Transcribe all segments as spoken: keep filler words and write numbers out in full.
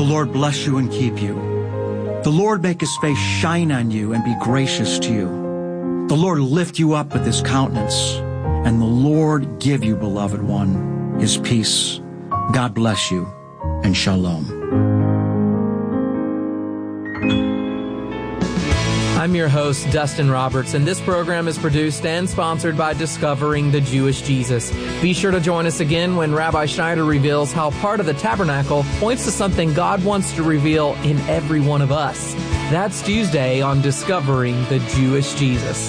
The Lord bless you and keep you. The Lord make his face shine on you and be gracious to you. The Lord lift you up with his countenance, and the Lord give you, beloved one, his peace. God bless you, and shalom. I'm your host, Dustin Roberts, and this program is produced and sponsored by Discovering the Jewish Jesus. Be sure to join us again when Rabbi Schneider reveals how part of the tabernacle points to something God wants to reveal in every one of us. That's Tuesday on Discovering the Jewish Jesus.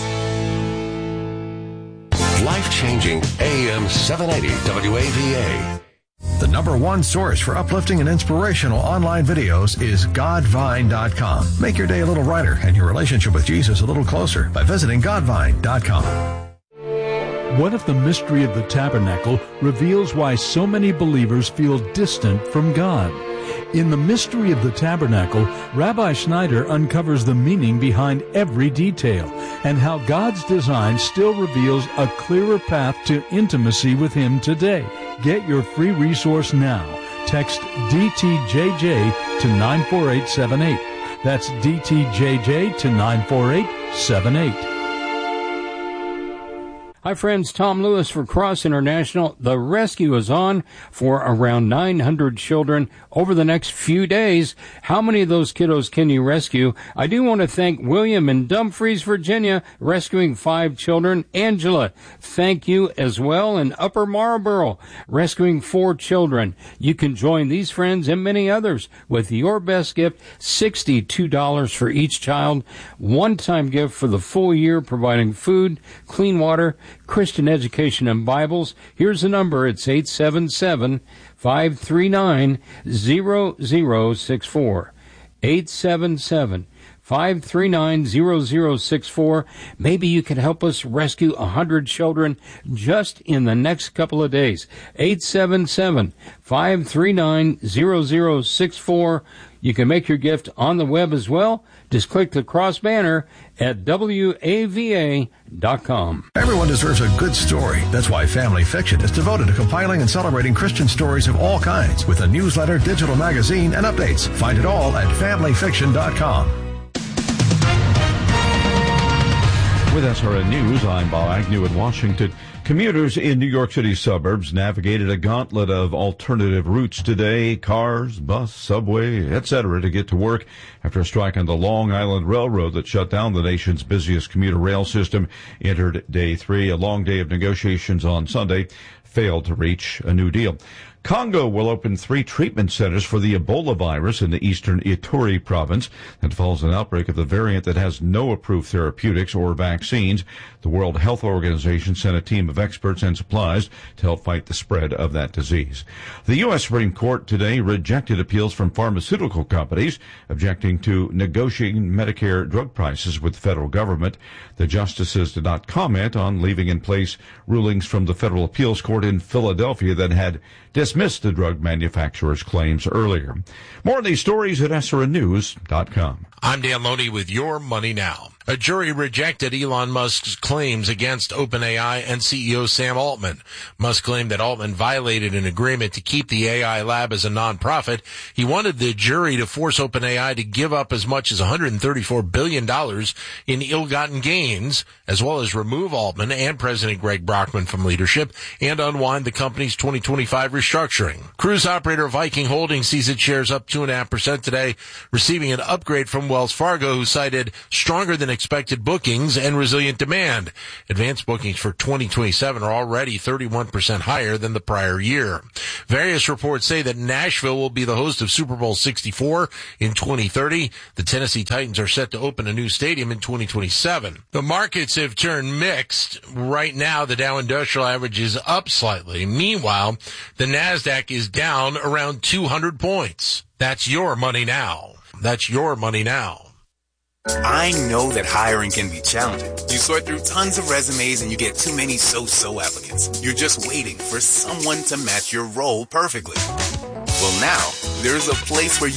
Life-changing A M seven eighty W A V A. The number one source for uplifting and inspirational online videos is Godvine dot com. Make your day a little brighter and your relationship with Jesus a little closer by visiting Godvine dot com. What if the mystery of the tabernacle reveals why so many believers feel distant from God? In The Mystery of the Tabernacle, Rabbi Schneider uncovers the meaning behind every detail and how God's design still reveals a clearer path to intimacy with Him today. Get your free resource now. Text D T J J to nine four eight seven eight. That's D T J J to nine four eight seven eight. Hi, friends. Tom Lewis for Cross International. The rescue is on for around nine hundred children over the next few days. How many of those kiddos can you rescue? I do want to thank William in Dumfries, Virginia, rescuing five children. Angela, thank you as well. In Upper Marlboro, rescuing four children. You can join these friends and many others with your best gift, sixty-two dollars for each child. One-time gift for the full year, providing food, clean water, Christian education, and Bibles. Here's the number. It's eight seven seven, five three nine, zero zero six four. eight seven seven, five three nine, zero zero six four. Maybe you can help us rescue one hundred children just in the next couple of days. eight seven seven, five three nine, zero zero six four. You can make your gift on the web as well. Just click the cross banner at W A V A dot com. Everyone deserves a good story. That's why Family Fiction is devoted to compiling and celebrating Christian stories of all kinds with a newsletter, digital magazine, and updates. Find it all at family fiction dot com. With S R N News, I'm Bob Agnew in Washington. Commuters in New York City suburbs navigated a gauntlet of alternative routes today, cars, bus, subway, et cetera, to get to work after a strike on the Long Island Railroad that shut down the nation's busiest commuter rail system entered day three. A long day of negotiations on Sunday failed to reach a new deal. Congo will open three treatment centers for the Ebola virus in the eastern Ituri province. That follows an outbreak of the variant that has no approved therapeutics or vaccines. The World Health Organization sent a team of experts and supplies to help fight the spread of that disease. The U S Supreme Court today rejected appeals from pharmaceutical companies objecting to negotiating Medicare drug prices with the federal government. The justices did not comment on leaving in place rulings from the Federal Appeals Court in Philadelphia that had dismissed the drug manufacturer's claims earlier. More on these stories at S R N news dot com. I'm Dan Loney with Your Money Now. A jury rejected Elon Musk's claims against OpenAI and C E O Sam Altman. Musk claimed that Altman violated an agreement to keep the A I lab as a nonprofit. He wanted the jury to force OpenAI to give up as much as one hundred thirty-four billion dollars in ill-gotten gains, as well as remove Altman and President Greg Brockman from leadership and unwind the company's twenty twenty-five restructuring. Cruise operator Viking Holdings sees its shares up two point five percent today, receiving an upgrade from Wells Fargo, who cited stronger than expected bookings and resilient demand. Advanced bookings for twenty twenty-seven are already thirty-one percent higher than the prior year. Various reports say that Nashville will be the host of Super Bowl sixty-four in twenty thirty. The Tennessee Titans are set to open a new stadium in twenty twenty-seven. The markets have turned mixed. Right now, the Dow Industrial Average is up slightly. Meanwhile, the NASDAQ is down around two hundred points. That's your money now. That's your money now. I know that hiring can be challenging. You sort through tons of resumes and you get too many so-so applicants. You're just waiting for someone to match your role perfectly. Well, now, there's a place where you